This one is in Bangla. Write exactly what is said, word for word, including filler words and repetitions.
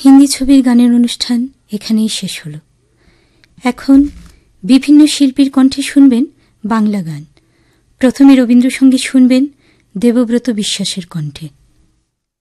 হিন্দি ছবির গানের অনুষ্ঠান এখানেই শেষ হলো। এখন বিভিন্ন শিল্পীর কণ্ঠে শুনবেন বাংলা গান। প্রথমে রবীন্দ্রসঙ্গীত শুনবেন দেবব্রত বিশ্বাসের কণ্ঠে।